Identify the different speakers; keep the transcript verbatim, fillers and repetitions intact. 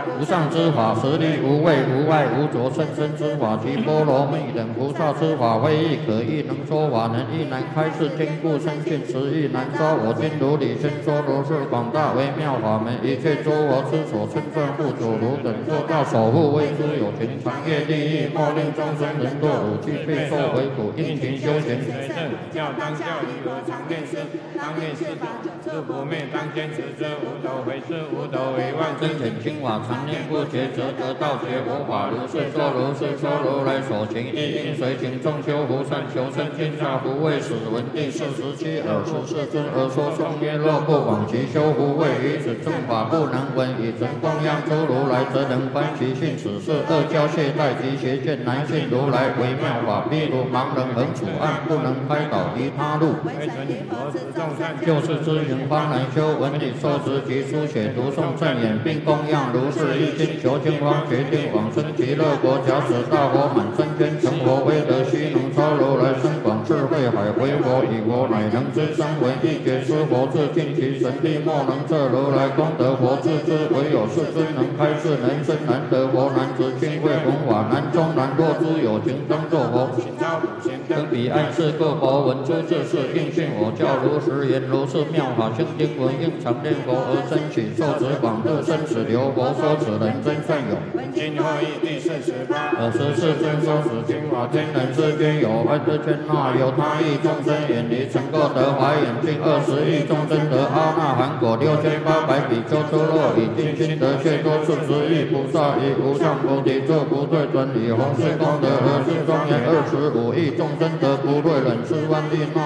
Speaker 1: 无上之法，实力无畏无碍无着，甚深之法，及波罗蜜等菩萨之法，非亦可亦能说法，能亦难开示，坚固深信，实亦难说。我今如理宣说如是广大微妙法门，一切诸佛之所称赞护主如等做到守护，为诸有情长业利益，莫令众生人堕五趣，备受为苦，应勤修行。随正教当教义，我常念师，当念师法，是不灭，当坚持之，无斗为是，无斗为万，真简清法，常念不绝，则得道觉佛法。如是说，如是说，如来所行，一应随行，众修福善，求生天下，不畏死，闻第四十七耳出世尊而说颂曰：若不往其修福慧，于此正法不能闻，以成供养诸如来，则能观其性。此是恶教懈怠及邪见难信如来微妙法，譬如盲人横处暗，不能开导离他路。就是知行方能修，闻理受持及书写读诵正言，并供养如是一经，求经方决定往生极乐国。假使大佛满三千，成佛威德须能超如来深广智慧海，为佛以佛乃能知三闻一觉知佛智，尽其神力莫能测如来功德佛智之，唯有世尊能开示，人生难得佛，难执清慧弘法，难中难若诸有情当作佛。登彼岸是各佛闻诸智事，应信我教如实言，如是妙法性经文，应常念佛而生起，受持广度生死流佛说此人真善有。今后义第四十八。尔时世尊说此经法，天人之间有二十圈那有他亿众生远离成垢得华眼净，二十亿众生得阿那含果，六千八百比丘出落以定心得解脱，四十亿菩萨以无上菩提作不对准以弘誓功德而是庄严，二十五亿众生得不对忍四万亿那